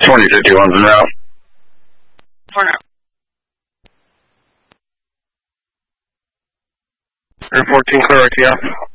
2051's en route. For now. Air 14 clear RTF.